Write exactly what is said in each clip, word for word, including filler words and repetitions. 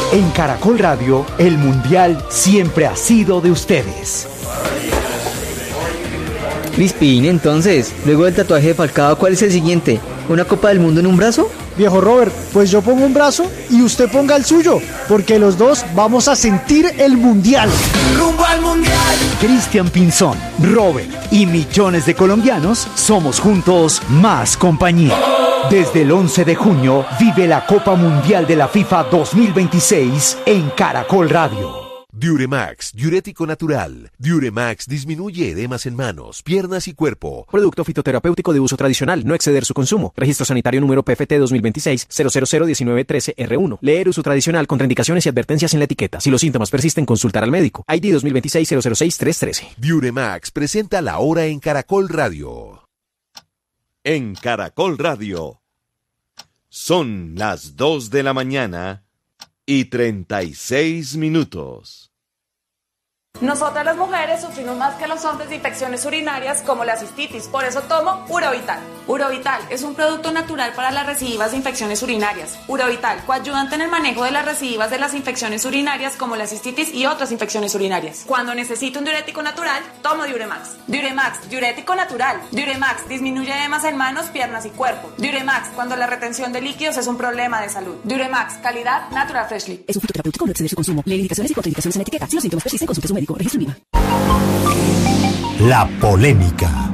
En Caracol Radio, el Mundial siempre ha sido de ustedes. Crispin, entonces, luego del tatuaje de Falcao, ¿cuál es el siguiente? ¿Una Copa del Mundo en un brazo? Viejo Robert, pues yo pongo un brazo y usted ponga el suyo, porque los dos vamos a sentir el Mundial. ¡Rumbo al Mundial! Cristian Pinzón, Robert y millones de colombianos somos juntos más compañía. Desde el once de junio, vive la Copa Mundial de la FIFA dos mil veintiséis en Caracol Radio. Diuremax, diurético natural. Diuremax disminuye edemas en manos, piernas y cuerpo. Producto fitoterapéutico de uso tradicional, no exceder su consumo. Registro sanitario número P F T dos mil veintiséis cero cero cero diecinueve trece R uno. Leer uso tradicional, contraindicaciones y advertencias en la etiqueta. Si los síntomas persisten, consultar al médico. I D dos mil veintiséis cero cero seis tres trece. Diuremax presenta la hora en Caracol Radio. En Caracol Radio. Son las dos de la mañana y treinta y seis minutos. Nosotras las mujeres sufrimos más que los hombres de infecciones urinarias como la cistitis, por eso tomo Urovital. Urovital es un producto natural para las recidivas de infecciones urinarias. Urovital, coayudante en el manejo de las recidivas de las infecciones urinarias como la cistitis y otras infecciones urinarias. Cuando necesito un diurético natural, tomo Diuremax. Diuremax, diurético natural. Diuremax disminuye edemas en manos, piernas y cuerpo. Diuremax, cuando la retención de líquidos es un problema de salud. Diuremax, calidad Natural Freshly. Es un fitoterapéutico, no exceder su consumo. Lee indicaciones y contraindicaciones en la etiqueta. Si los síntomas persisten, consulte a su médico. Registro IVA. La polémica.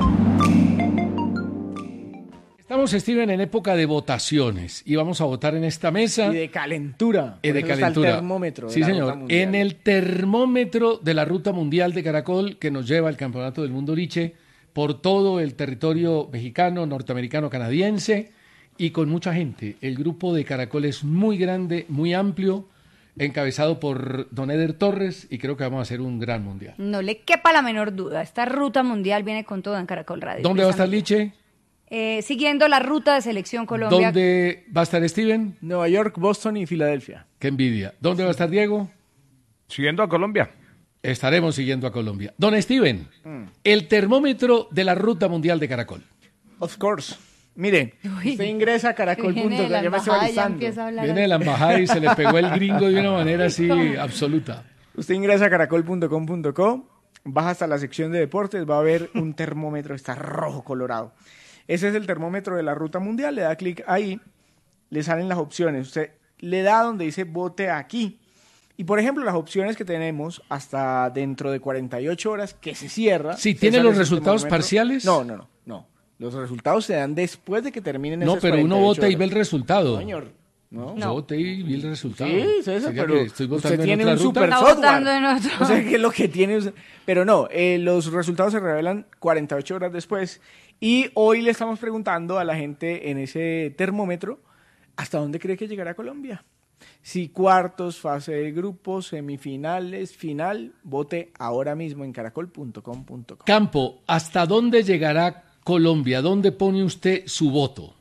Estamos, Steven, en época de votaciones y vamos a votar en esta mesa. Y de calentura. Y de Por eso calentura. está el termómetro de Sí, la señor. Ruta Mundial. En el termómetro de la Ruta Mundial de Caracol que nos lleva al Campeonato del Mundo Liche por todo el territorio mexicano, norteamericano, canadiense y con mucha gente. El grupo de Caracol es muy grande, muy amplio, encabezado por don Eder Torres y creo que vamos a hacer un gran mundial. No le quepa la menor duda. Esta ruta mundial viene con todo en Caracol Radio. ¿Dónde va a estar Liche? Eh, siguiendo la ruta de Selección Colombia. ¿Dónde va a estar Steven? Nueva York, Boston y Filadelfia. Qué envidia. ¿Dónde va a estar Diego? Siguiendo a Colombia. Estaremos siguiendo a Colombia. Don Steven, Mm. el termómetro de la Ruta Mundial de Caracol. Of course. Mire, Uy. usted ingresa a caracol punto com. Viene de la Ya me estoy embajada y ya alisando. empieza a hablar. Viene de la embajada y se le pegó el gringo de una manera así absoluta. Usted ingresa a caracol punto com punto co, baja hasta la sección de deportes, va a ver un termómetro, está rojo colorado. Ese es el termómetro de la Ruta Mundial, le da clic ahí, le salen las opciones. Usted le da donde dice vote aquí. Y por ejemplo, las opciones que tenemos hasta dentro de cuarenta y ocho horas, que se cierra. Sí, se ¿tiene sale los ese resultados termómetro. parciales? No, no, no, no. Los resultados se dan después de que terminen No, esas pero uno cuarenta y ocho vota y horas. ve el resultado. No, señor. No. Yo voté y vi el resultado. Sí, César, ¿Sería pero que estoy usted votando en tiene otra un ruta? super Está software. votando en otro. No sé qué es lo que tiene usted. Pero no, eh, los resultados se revelan cuarenta y ocho horas después. Y hoy le estamos preguntando a la gente en ese termómetro, ¿hasta dónde cree que llegará Colombia? Si cuartos, fase de grupos, semifinales, final, vote ahora mismo en caracol punto com punto co. Campo, ¿hasta dónde llegará Colombia? ¿Dónde pone usted su voto?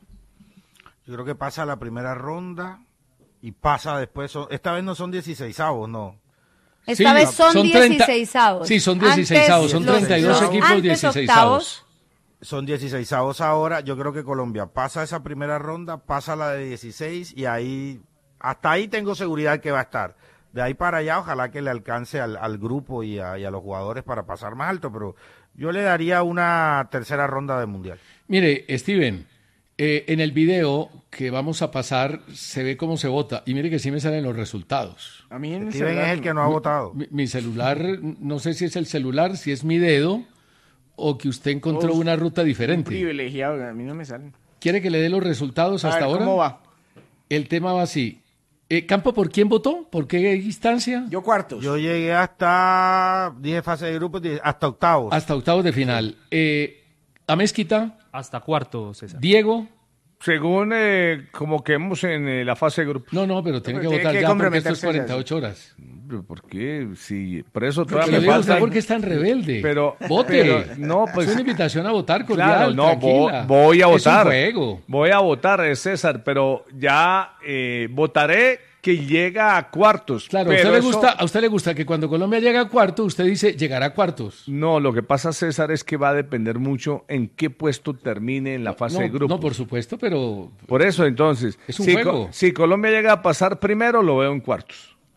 Yo creo que pasa la primera ronda y pasa después. Son, esta vez no son dieciseisavos, no. Esta Sí, vez son, son treinta dieciseisavos. Sí, son dieciseisavos, son Antes, treinta y dos los- equipos antes dieciseisavos. octavos. Son dieciseisavos ahora. Yo creo que Colombia pasa esa primera ronda, pasa la de dieciséis y ahí, hasta ahí tengo seguridad que va a estar. De ahí para allá, ojalá que le alcance al, al grupo y a, y a los jugadores para pasar más alto, pero yo le daría una tercera ronda de mundial. Mire, Steven, eh, en el video que vamos a pasar se ve cómo se vota y mire que sí me salen los resultados. A mí en el Steven celular es el que no ha Mi- votado. Mi, mi celular, no sé si es el celular, si es mi dedo o que usted encontró Uf, una ruta un diferente. privilegiado, a mí no me salen. ¿Quiere que le dé los resultados A hasta ver, ahora? ¿cómo va? El tema va así. Eh, ¿Campo por quién votó? ¿Por qué instancia? Yo cuartos. Yo llegué hasta, dije fase de grupos, dije, hasta octavos. Hasta octavos de final. Eh, Amezquita, Hasta cuarto, César. Diego. Según eh, como quedemos en eh, la fase de grupos. No, no, pero tiene Pero que tiene votar que ya porque esto es comprometerse ya, cuarenta y ocho horas. Pero, ¿por qué? Sí, por eso Pero todavía me diga usted falta. por qué es tan rebelde. Pero, Vote. pero, no, pues. Es una invitación a votar cordial, Claro, no, vo- tranquila. voy a votar. Es un juego. Voy a votar, eh, César, pero ya eh, votaré que llega a cuartos. Claro, a pero usted, le eso- gusta, a usted le gusta que cuando Colombia llega a cuarto, usted dice llegará a cuartos. No, lo que pasa, César, es que va a depender mucho en qué puesto termine en la fase No, de grupos. no, por supuesto, pero Por eso, entonces, Es un si, juego. Co- si Colombia llega a pasar primero, lo veo en cuartos.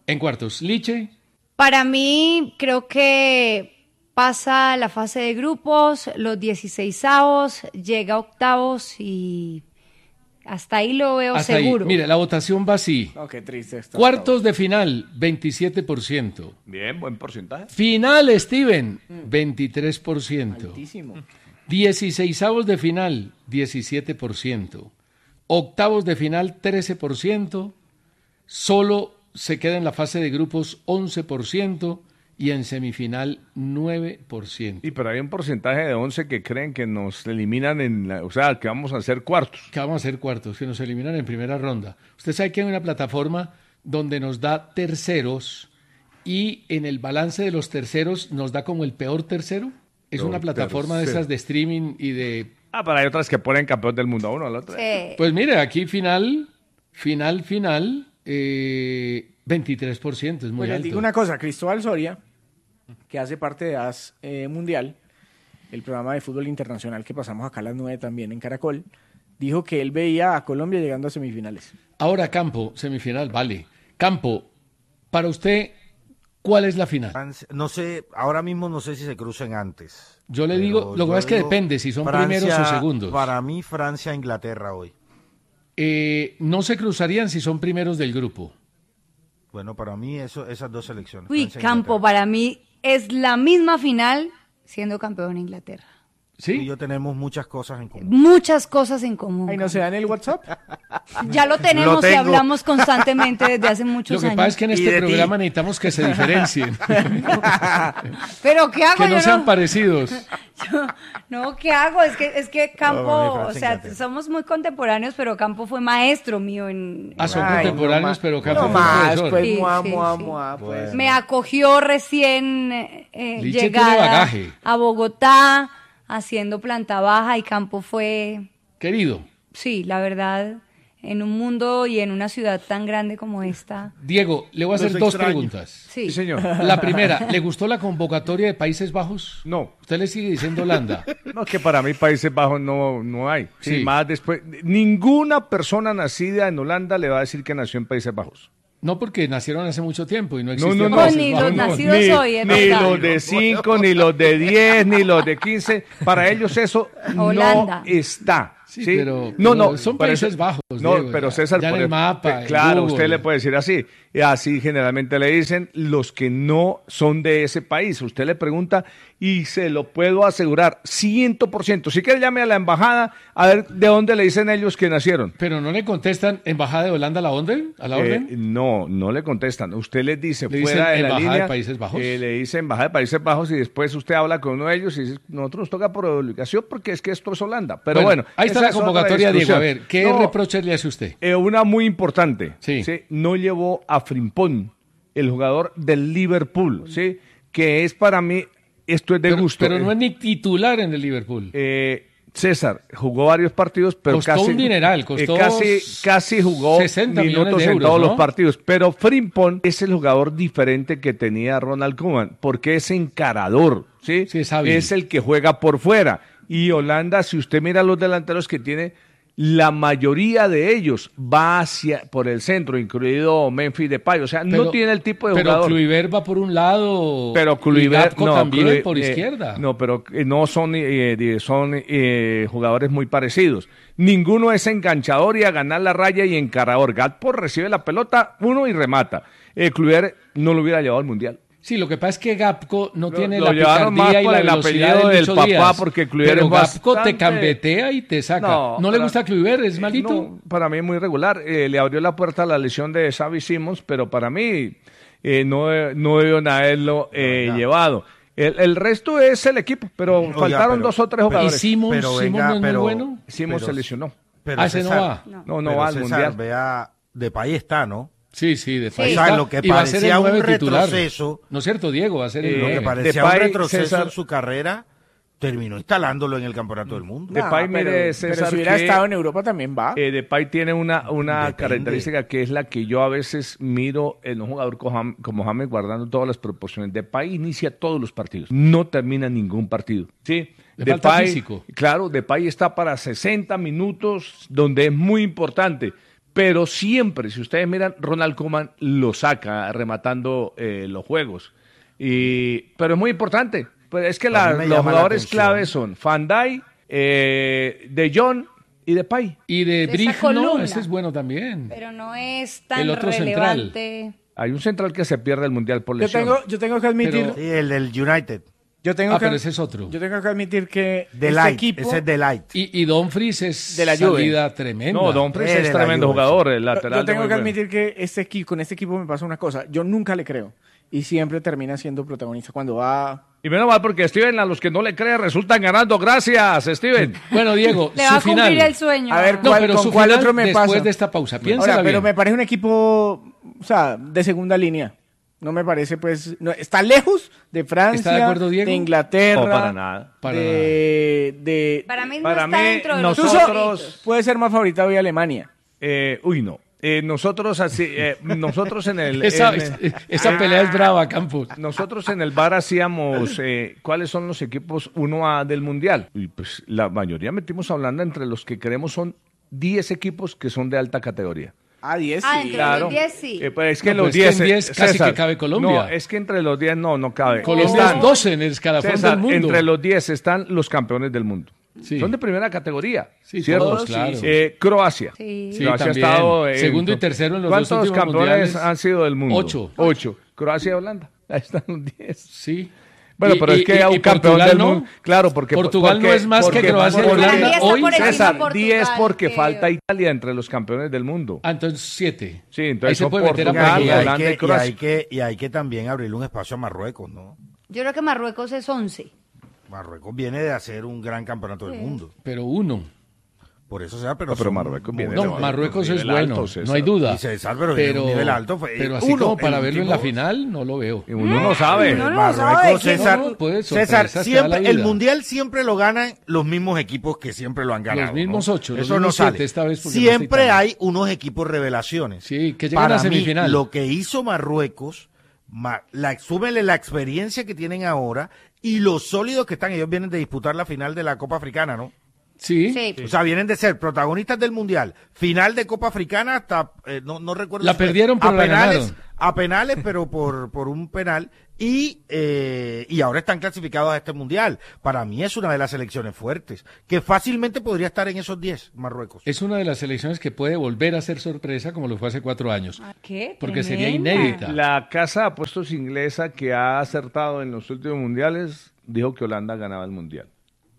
En cuartos, Liche. Para mí, creo que pasa la fase de grupos, los dieciseisavos, llega a octavos y hasta ahí lo veo Hasta seguro. Ahí. Mire, la votación va así. No, qué triste esto. Cuartos de final, veintisiete por ciento. Bien, buen porcentaje. Final, Steven, veintitrés por ciento. Altísimo. Dieciseisavos de final, diecisiete por ciento. Octavos de final, trece por ciento. Solo se queda en la fase de grupos, once por ciento. Y en semifinal, nueve por ciento. Y pero hay un porcentaje de once que creen que nos eliminan en la, o sea, que vamos a hacer cuartos. Que vamos a hacer cuartos, que nos eliminan en primera ronda. Usted sabe que hay una plataforma donde nos da terceros y en el balance de los terceros nos da como el peor tercero. Es Peor una plataforma tercero. de esas de streaming y de... Ah, pero hay otras que ponen campeón del mundo a uno, a la otra. Sí. Pues mire, aquí final, final, final, eh, veintitrés por ciento, es muy Pues les alto. digo una cosa, Cristóbal Soria, que hace parte de A S eh, Mundial, el programa de fútbol internacional que pasamos acá a las nueve también en Caracol, dijo que él veía a Colombia llegando a semifinales. Ahora Campo, semifinal, vale. Campo, para usted, ¿cuál es la final? Francia- No sé, ahora mismo no sé si se crucen antes. Yo le Pero digo, lo que yo pasa es que digo depende si son Francia- primeros o segundos. Para mí, Francia-Inglaterra hoy. Eh, no se cruzarían si son primeros del grupo. Bueno, para mí eso, esas dos selecciones. Uy, Francia e Campo, Inglaterra. para mí es la misma final siendo campeón Inglaterra. Tú y ¿Sí? yo tenemos muchas cosas en común. Muchas cosas en común. Ay, ¿no se dan el WhatsApp? Ya lo tenemos Lo y tengo. hablamos constantemente desde hace Lo muchos que años. pasa es que en Y este de ti. programa necesitamos que se diferencien, Pero ¿qué hago? que no Yo sean parecidos. Yo- no, ¿qué hago? Es que, es que Campo, No, mami, o Francia, sea, Inglaterra. somos muy contemporáneos, pero Campo fue maestro mío en... Ah, son Ay, contemporáneos, no más. pero No Campo fue más, profesor. pues, Sí, mua, sí, mua, sí. mua, pues. Me acogió recién eh, eh, Liche tiene llegada bagaje. a Bogotá, haciendo planta baja, y Campo fue, Querido, sí, la verdad, en un mundo y en una ciudad tan grande como esta. Diego, le voy a Los hacer dos extraño. preguntas. Sí. Sí, señor. La primera, ¿le gustó la convocatoria de Países Bajos? No. Usted le sigue diciendo Holanda. No, que para mí Países Bajos no, no hay. Sí, Sí. más después. Ninguna persona nacida en Holanda le va a decir que nació en Países Bajos. No, porque nacieron hace mucho tiempo y no No, existían no, no. Pues Países ni Bajos. los no, nacidos ni, hoy, es ni verdad. los de cinco, ni los de diez, ni los de quince. Para ellos eso Holanda. no está. Sí, ¿sí? pero- no, pero no, son por Países eso- Bajos, No, Diego, pero ya- César, ya en por el e- mapa, en claro, Google. usted le puede decir así. Y así generalmente le dicen los que no son de ese país. Usted le pregunta y se lo puedo asegurar, cien por ciento. Si quiere llame a la embajada a ver de dónde le dicen ellos que nacieron. Pero no le contestan Embajada de Holanda a la orden, a la Eh, orden. no, no le contestan. Usted les dice Le fuera dicen de la Embajada de línea. Países Bajos. eh, le dice Embajada de Países Bajos y después usted habla con uno de ellos y dice, nosotros nos toca por obligación porque es que esto es Holanda. Pero bueno, ahí está esa la es otra convocatoria, Diego. A discusión. ver, ¿qué No, reproches le hace usted? eh, una muy importante. Sí. No llevó a Frimpong, el jugador del Liverpool, ¿sí? Que es para mí, esto es de Pero, gusto. pero no Eh, es ni titular en el Liverpool. eh, César jugó varios partidos, pero Costó casi un dineral, costó eh, casi, casi jugó sesenta millones minutos de en euros, todos ¿no? los partidos. Pero Frimpong es el jugador diferente que tenía Ronald Koeman, porque es encarador, ¿sí? Sí, es hábil. Es el que juega por fuera. Y Holanda, si usted mira los delanteros que tiene, la mayoría de ellos va hacia por el centro, incluido Memphis Depay. O sea, no Pero- tiene el tipo de pero jugador. Kluivert va por un lado. Pero y Kluivert Gapco no, también Kluivert, por eh, izquierda. No, pero eh, no son eh, di- son eh, jugadores muy parecidos. Ninguno es enganchador y a ganar la raya y encarador. Gakpo recibe la pelota uno y remata. Eh, Kluivert no lo hubiera llevado al mundial. Sí, lo que pasa es que Gapco no Lo- tiene lo la llevaron más picardía y por la el velocidad apellido de del Lucho papá, Díaz. porque Kluivert Pero es Gapco bastante- te cambetea y te saca. ¿No, le para- gusta Kluivert? ¿Es malito? No, para mí es muy regular. Eh, le abrió la puerta a la lesión de Xavi Simons, pero para mí eh, no, no debo haberlo eh, No, ya. llevado. El, el resto es el equipo, pero Oiga, faltaron pero- dos o tres pero- ¿Y jugadores. Simons, Pero Simons venga, no es pero- muy bueno? Simons pero- se lesionó. Pero Ah, ese no César, va. No. No, no pero va al César, mundial. vea, Depay está, ¿no? Sí, sí, de Sí. O País. sea, lo que Y va a ser el parecía un nueve titular. retroceso, No es cierto, Diego, va a ser el Eh, lo nueve. que parecía Depay, un retroceso César- en su carrera, terminó instalándolo en el Campeonato del Mundo. De- Depay, No, mire, pero, César, pero si hubiera que- estado en Europa también va. Eh, Depay tiene una, una Depende. característica que es la que yo a veces miro en un jugador como Jam- como James guardando todas las proporciones. Depay inicia todos los partidos, no termina ningún partido. ¿Sí? Le falta físico. Claro, Depay está para sesenta minutos, donde es muy importante. pero siempre, si ustedes miran, Ronald Koeman lo saca rematando eh, los juegos. Y, pero es muy importante. Pues es que la, los jugadores la claves son Van Dijk, eh, De Jong y Depay. Y de, De Brig, esa no, columna. ese es bueno también. Pero no es tan El otro relevante. Hay un central que se pierde el Mundial por Yo lesión. tengo, yo tengo que admitir... Pero- Sí, el del United. Yo tengo Ah, que, pero ese es otro. Yo tengo que admitir que De este Light, equipo... ese es de Light. Y, y Dumfries es De la Juve. salida tremenda. No, Dumfries Eh, es de la tremendo Juve, jugador, el Yo- lateral. Yo tengo de que muy bueno. admitir que este equipo, con este equipo me pasa una cosa. Yo nunca le creo. Y siempre termina siendo protagonista cuando va... Y menos mal porque Steven, a los que no le creen, resultan ganando. Gracias, Steven. Bueno, Diego, Le su va a final. cumplir el sueño. A ver, No, ¿cuál, pero con su cuál final otro me después pasa? de esta pausa. Piénsela Ahora, pero bien. me parece un equipo, o sea, de segunda línea. No me parece, pues, no, está lejos de Francia, ¿Está de acuerdo, Diego? de Inglaterra, No, para nada. Para de, de- Para mí no Para está mí, dentro de los nosotros- favoritos. puede ser más favorita hoy Alemania. Eh, uy, no. Eh, nosotros así, eh, nosotros en el... Esa, en- es- esa pelea es brava, Campos. Nosotros en el bar hacíamos eh, cuáles son los equipos uno A del Mundial. Y pues la mayoría metimos a Holanda, entre los que creemos son diez equipos que son de alta categoría. Ah, diez, Ah, sí. entre Claro. los diez sí. Eh, pues es que No, los pues es que en diez, diez casi César, que cabe Colombia. No, es que entre los diez no, no cabe. Colombia Están- es doce en el escalafón César, del mundo. entre los diez están los campeones del mundo. Sí. Son de primera categoría. Sí, ¿cierto? todos, claro. Eh, Croacia. Sí. Sí, Croacia también. ha estado en- Segundo y tercero en los dos ¿Cuántos últimos campeones mundiales? han sido del mundo? Ocho. Ocho. Croacia y Holanda. Ahí están los diez. Sí. Bueno, Y- pero y- es que y- a un y campeón Portugal del no. mundo. Claro, porque Portugal porque- no es más que porque- Croacia y porque- Para mí Holanda está hoy. por encima César, Portugal, diez porque creo. falta Italia entre los campeones del mundo. Ah, entonces siete. Sí, Ahí entonces se son puede meter a Portugal, Y Portugal. hay, Holanda y que, y, Croacia. hay que, y hay que también abrirle un espacio a Marruecos, ¿no? Yo creo que Marruecos es once. Marruecos viene de hacer un gran campeonato del mundo. Pero uno. Por eso sea, pero, No, pero son Marruecos muy- viene No, de- Marruecos nivel es bueno, alto, César. no hay duda. Y César, pero viene de un nivel alto, fue- pero así uno, como para el verlo en la último- final, no lo veo. Y uno no sabe. No lo Marruecos, sabe, César, no, no, puede César, sorpresas te da la siempre, el vida. mundial siempre lo ganan los mismos equipos que siempre lo han ganado. Los mismos ¿no? ocho, los Eso no mismos sale. siete esta vez porque no Siempre está hay unos equipos revelaciones. Sí, que llegan Para a semifinal. mí, lo que hizo Marruecos, ma- la, súmele la experiencia que tienen ahora y los sólidos que están. Ellos vienen de disputar la final de la Copa Africana, ¿no? Sí. Sí. O sea, vienen de ser protagonistas del Mundial, final de Copa Africana hasta, eh, no, no recuerdo. La si fue perdieron, pero a la penales, ganaron. a penales, pero por, por un penal, y, eh, y ahora están clasificados a este Mundial. Para mí es una de las selecciones fuertes, que fácilmente podría estar en esos diez, Marruecos. Es una de las selecciones que puede volver a ser sorpresa como lo fue hace cuatro años. ¿Qué? Porque sería Tremenda. inédita. La casa de apuestos inglesa que ha acertado en los últimos mundiales dijo que Holanda ganaba el mundial.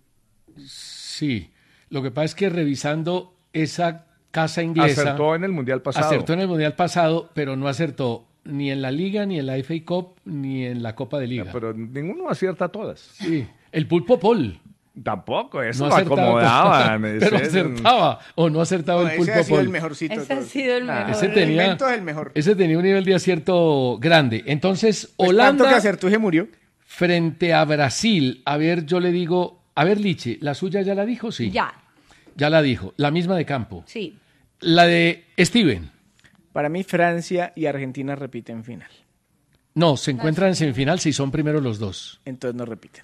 Sí. Lo que pasa es que revisando esa casa inglesa... Acertó en el mundial pasado. Acertó en el Mundial pasado, pero no acertó ni en la Liga, ni en la F A Cup, ni en la Copa de Liga. Pero ninguno acierta todas. Sí. El Pulpo Paul. Tampoco, eso No lo acertaba, acomodaban. pero ese- acertaba o no acertaba No, el ese Pulpo ha sido Paul. el mejorcito. de Ese ha todos. sido el Ah, mejor. Ese El tenía, invento es el mejor. ese tenía un nivel de acierto grande. Entonces, Pues Holanda tanto que acertó y se murió. frente a Brasil. A ver, yo le digo, a ver, Liche, ¿la suya ya la dijo? Sí. Ya, Ya la dijo. La misma de campo. sí. La de Steven. Para mí, Francia y Argentina repiten final. No, se encuentran en semifinal si son primeros los dos. Entonces no repiten.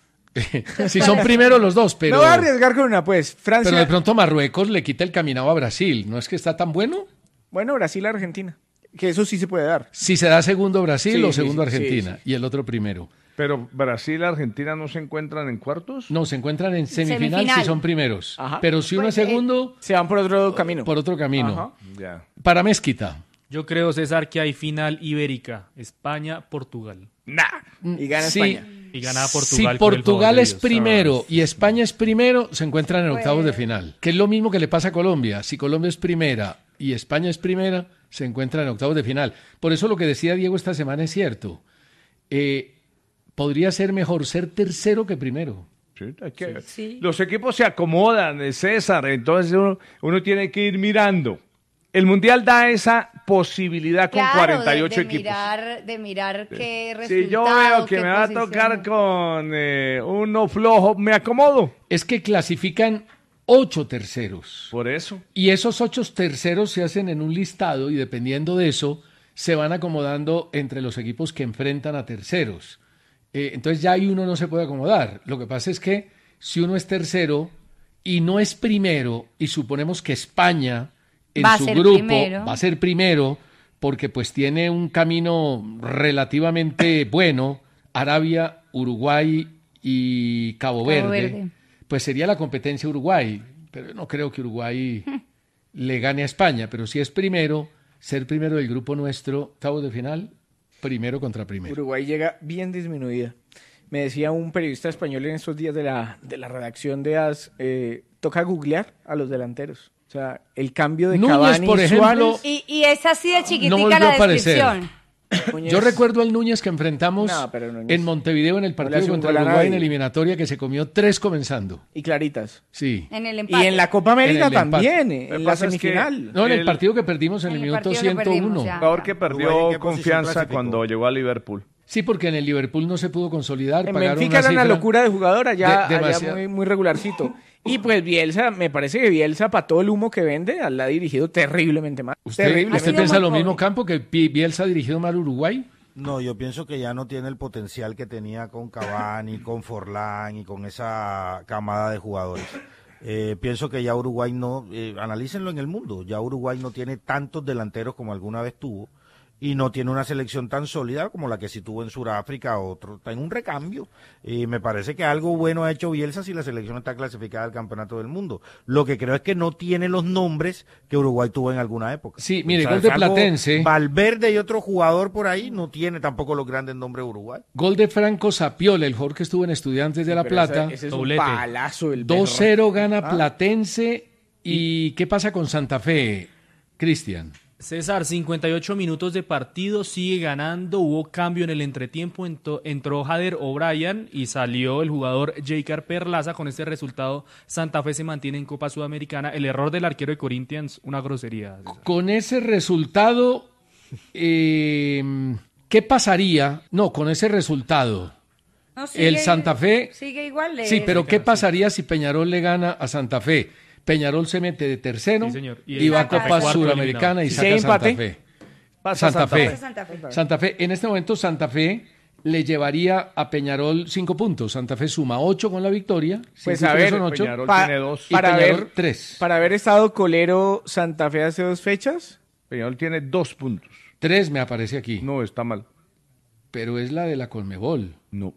Si son primeros los dos, pero... Me voy a arriesgar con una, pues. Francia. Pero de pronto Marruecos le quita el caminado a Brasil. ¿No es que está tan bueno? Bueno, Brasil-Argentina. Que eso sí se puede dar. Si se da segundo Brasil Sí, o sí, segundo sí, sí, Argentina sí. y el otro primero. Pero Brasil y Argentina no se encuentran en cuartos. No, se encuentran en semifinal, Semifinal. si son primeros. Ajá. Pero si uno es Pues, eh, segundo, Se van por otro camino. por otro camino. Ajá. Ya. Para Mezquita. Yo creo, César, que hay final ibérica. España-Portugal. Y gana Sí. España. Y gana Portugal. Si con el Portugal favor de es Dios. primero y España es primero, se encuentran en Pues- octavos de final. Que es lo mismo que le pasa a Colombia. Si Colombia es primera y España es primera, se encuentran en octavos de final. Por eso lo que decía Diego esta semana es cierto. Eh, podría ser mejor ser tercero que primero. Sí, hay que- Sí. Los equipos se acomodan, eh, César, entonces uno, uno tiene que ir mirando. El Mundial da esa posibilidad con Claro, cuarenta y ocho de, de equipos. Mirar, de mirar qué resultado, Si yo veo que qué me va a posición. tocar con eh, uno flojo, me acomodo. Es que clasifican ocho terceros. Por eso. Y esos ocho terceros se hacen en un listado y dependiendo de eso se van acomodando entre los equipos que enfrentan a terceros. Eh, entonces ya ahí uno no se puede acomodar. Lo que pasa es que si uno es tercero y no es primero y suponemos que España en Va a su ser grupo primero. va a ser primero porque pues tiene un camino relativamente bueno, Arabia, Uruguay y Cabo, Cabo Verde. Verde. Pues sería la competencia Uruguay, pero no creo que Uruguay le gane a España, pero si es primero, ser primero del grupo nuestro, octavos de final, primero contra primero. Uruguay llega bien disminuida. Me decía un periodista español en estos días de la, de la redacción de A S, eh, toca googlear a los delanteros. O sea, el cambio de Núñez, Cavani por y ejemplo, Suárez. Y, y es así de No chiquitica volvió a la aparecer. descripción. Yo recuerdo al Núñez que enfrentamos No, pero Núñez en Montevideo en el no le partido hace un contra gol a Uruguay en nadie. eliminatoria que se comió tres comenzando. Y claritas. Sí. En el empate. Y en la Copa América En el empate. también, Lo que en la pasa es que semifinal. No, en el, El- partido que perdimos en el, En el minuto partido que ciento uno. perdimos, ya. Jugador que Uruguay, ¿en perdió qué posición confianza clasificó? cuando llegó a Liverpool. Sí, porque en el Liverpool no se pudo consolidar. En pagaron Benfica era una cifra locura de jugador, allá, de- allá demasiado. muy, muy regularcito. Y pues Bielsa, me parece que Bielsa, para todo el humo que vende, la ha dirigido terriblemente mal. ¿Usted, Terriblemente ¿usted sido piensa muy lo pobre. mismo, Campo, que Pi- Bielsa ha dirigido mal Uruguay? No, yo pienso que ya no tiene el potencial que tenía con Cavani, con Forlán y con esa camada de jugadores. Eh, pienso que ya Uruguay no, eh, analícenlo en el mundo, ya Uruguay no tiene tantos delanteros como alguna vez tuvo y no tiene una selección tan sólida como la que sí tuvo en Sudáfrica, otro, está en un recambio. Y me parece que algo bueno ha hecho Bielsa si la selección está clasificada al Campeonato del Mundo. Lo que creo es que no tiene los nombres que Uruguay tuvo en alguna época. Sí, mire, O sea, gol de salvo Platense. Valverde y otro jugador por ahí no tiene tampoco los grandes nombres de Uruguay. Gol de Franco Sapiola, el jugador que estuvo en Estudiantes de La Pero Plata. Ese, ese es Doblete. un palazo del dos cero perro. gana Ah. Platense. ¿Y qué pasa con Santa Fe, Cristian? César, cincuenta y ocho minutos de partido, sigue ganando, hubo cambio en el entretiempo, ento- entró Jader O'Brien y salió el jugador Jaker Perlaza. Con este resultado, Santa Fe se mantiene en Copa Sudamericana. El error del arquero de Corinthians, una grosería. César. Con ese resultado, eh, ¿qué pasaría? No, con ese resultado. No, sigue- El Santa Fe. Sigue igual. de- Sí, pero ¿qué pasaría si Peñarol le gana a Santa Fe? Peñarol se mete de tercero Sí, señor. Y y, el va a Santa Fe Copa cuarto Suramericana y Si saca hay a Santa empate, Fe. Pasa Santa Fe. Pasa Santa Fe. Santa Fe. En este momento Santa Fe le llevaría a Peñarol cinco puntos. Santa Fe suma ocho con la victoria. Pues Cinco a y tres ver, son ocho. Peñarol Pa- tiene dos. Y para Peñarol ver, tres. para haber estado colero Santa Fe hace dos fechas. Peñarol tiene dos puntos. Tres me aparece aquí. No, está mal. Pero es la de la Colmebol. No.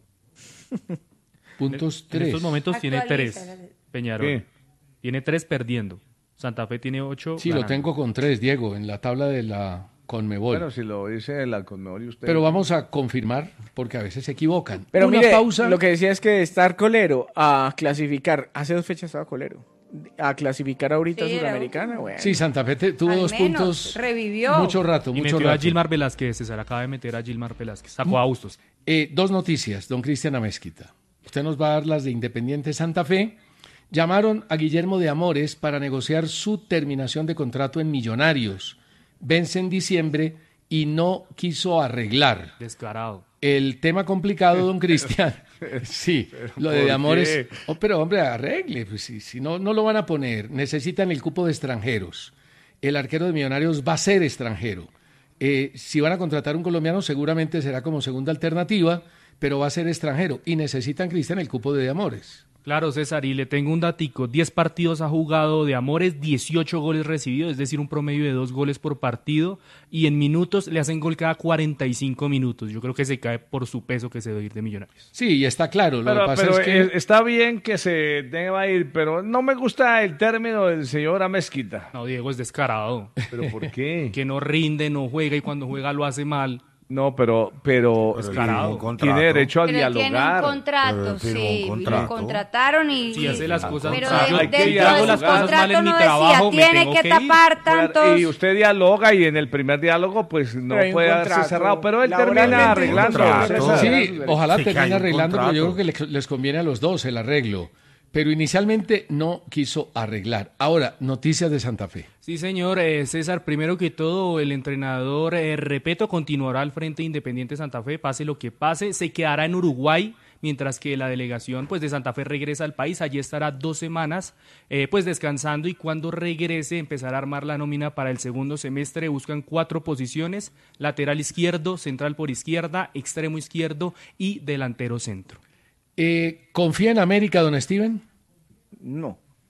Puntos En tres. estos momentos tiene Actualiza. tres. Peñarol. ¿Qué? Tiene tres perdiendo. Santa Fe tiene ocho. Sí, lo ganando. tengo con tres, Diego, en la tabla de la Conmebol. Bueno, si lo dice la Conmebol y usted. Pero vamos a confirmar, porque a veces se equivocan. Pero Una mire, pausa. lo que decía es que de estar colero a clasificar, hace dos fechas estaba colero, a clasificar ahorita Sí, a era Suramericana, bueno. Sí, Santa Fe te- tuvo Al dos menos, puntos. revivió. Mucho rato, Y mucho metió a rato. Gilmar Velázquez, César. Acaba de meter a Gilmar Velázquez. Sacó a Bustos. Eh, dos noticias, don Cristian Amezquita. Usted nos va a dar las de Independiente Santa Fe. Llamaron a Guillermo de Amores para negociar su terminación de contrato en Millonarios. Vence en diciembre y no quiso arreglar. Descarado. El tema complicado, don Cristian. Sí, lo de, ¿por de Amores. qué? Oh, pero hombre, arregle. Pues, si, si no, no lo van a poner. Necesitan el cupo de extranjeros. El arquero de Millonarios va a ser extranjero. Eh, si van a contratar un colombiano, seguramente será como segunda alternativa, pero va a ser extranjero. Y necesitan, Cristian, el cupo de Amores. Claro, César, y le tengo un datico. diez partidos ha jugado de Amores, dieciocho goles recibidos, es decir, un promedio de dos goles por partido, y en minutos le hacen gol cada cuarenta y cinco minutos. Yo creo que se cae por su peso que se debe ir de Millonarios. Sí, y está claro. Lo Pero, que pasa pero es que... eh, está bien que se deba ir, pero no me gusta el término del señor Amezquita. No, Diego es descarado. ¿Pero por qué? Que no rinde, no juega, y cuando juega lo hace mal. No, pero, pero, Pero descarado. tiene un contrato. Tiene derecho a Pero él tiene un dialogar. contrato, Pero firmó un sí. contrato. Lo contrataron y. Si hace las cosas Pero mal, de- hay que dentro dialogar. de su Las cosas mal contrato en mi no trabajo, decía, me tiene tengo que que ir". tapar tantos. Y usted dialoga y en el primer diálogo pues no Pero hay un puede haberse contrato. cerrado, pero él Laboralmente termina hay un arreglando. contrato. César. Sí, ojalá Sí, que hay termine un arreglando, pero yo creo contrato. que les, les conviene a los dos el arreglo. Pero inicialmente no quiso arreglar. Ahora, noticias de Santa Fe. Sí, señor. Eh, César, primero que todo, el entrenador eh, Repeto continuará al frente de Independiente Santa Fe, pase lo que pase, se quedará en Uruguay, mientras que la delegación pues de Santa Fe regresa al país. Allí estará dos semanas eh, pues descansando, y cuando regrese empezará a armar la nómina para el segundo semestre. Buscan cuatro posiciones: lateral izquierdo, central por izquierda, extremo izquierdo y delantero centro. Eh, ¿Confía en América, don Steven? No.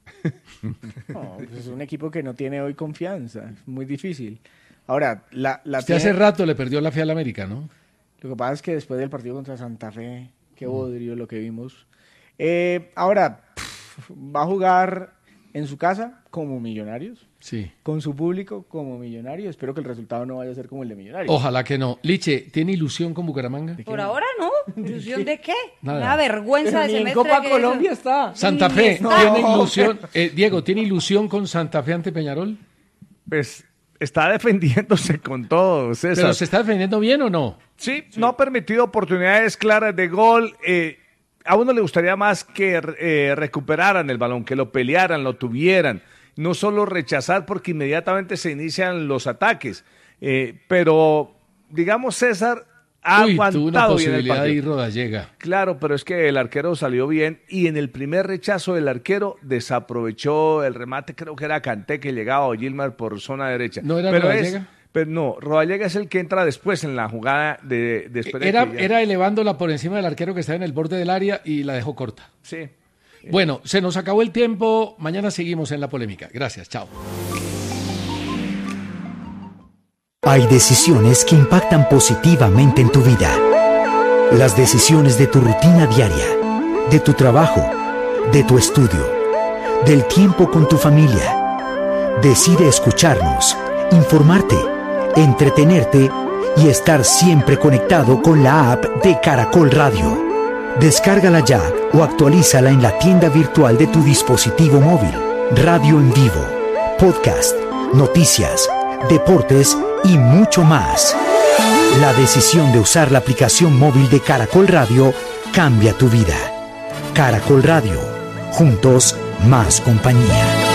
No, pues es un equipo que no tiene hoy confianza, es muy difícil. Ahora, la, la Usted tiene... hace rato le perdió la fe al América, ¿no? Lo que pasa es que después del partido contra Santa Fe, qué bodrio lo que vimos. Eh, ahora, pff, va a jugar en su casa como Millonarios. Sí. Con su público como Millonarios. Espero que el resultado no vaya a ser como el de Millonarios. Ojalá que no. Liche, ¿tiene ilusión con Bucaramanga? Por ahora no. ¿Ilusión de qué? Nada. Una vergüenza de Ni en semestre. Copa que Colombia eso. está. Santa Ni Fe, está. ¿tiene ilusión? Eh, Diego, ¿tiene ilusión con Santa Fe ante Peñarol? Pues está defendiéndose con todo, César. ¿Pero se está defendiendo bien o no? Sí, no ha permitido oportunidades claras de gol. Eh, a uno le gustaría más que eh, recuperaran el balón, que lo pelearan, lo tuvieran. No solo rechazar porque inmediatamente se inician los ataques. Eh, pero, digamos, César ha Uy, aguantado tuvo una bien el posibilidad de partido. ir Rodallega. Claro, pero es que el arquero salió bien y en el primer rechazo del arquero desaprovechó el remate, creo que era Kanté que llegaba o Gilmar por zona derecha. ¿No era pero Rodallega? Es, pero no, Rodallega es el que entra después en la jugada de después de Era, que ya- era elevándola por encima del arquero que estaba en el borde del área y la dejó corta. Sí. Bueno, se nos acabó el tiempo. Mañana seguimos en la polémica. Gracias, chao. Hay decisiones que impactan positivamente en tu vida. Las decisiones de tu rutina diaria, de tu trabajo, de tu estudio, del tiempo con tu familia. Decide escucharnos, informarte, entretenerte y estar siempre conectado con la app de Caracol Radio. Descárgala ya o actualízala en la tienda virtual de tu dispositivo móvil. Radio en vivo, podcast, noticias, deportes y mucho más. La decisión de usar la aplicación móvil de Caracol Radio cambia tu vida. Caracol Radio. Juntos, más compañía.